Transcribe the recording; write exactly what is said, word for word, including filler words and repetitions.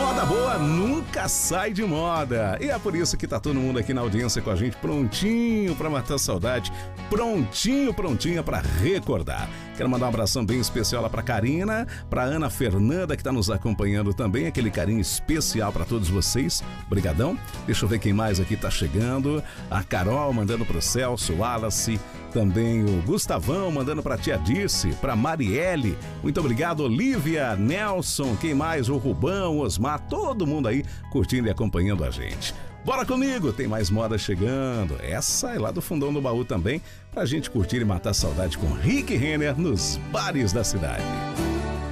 Moda boa nunca sai de moda. E é por isso que tá todo mundo aqui na audiência com a gente, prontinho pra matar saudade, prontinho, prontinha pra recordar. Quero mandar um abração bem especial lá pra Karina, pra Ana Fernanda, que tá nos acompanhando também. Aquele carinho especial pra todos vocês. Brigadão. Deixa eu ver quem mais aqui tá chegando. A Carol mandando pro Celso, o Wallace, também o Gustavão mandando pra tia Dirce, pra Marielle. Muito obrigado, Olivia, Nelson, quem mais? O Rubão, o Osmar, todo mundo aí curtindo e acompanhando a gente. Bora comigo, tem mais moda chegando. Essa é lá do fundão do baú também, pra gente curtir e matar saudade com Rick Renner nos bares da cidade.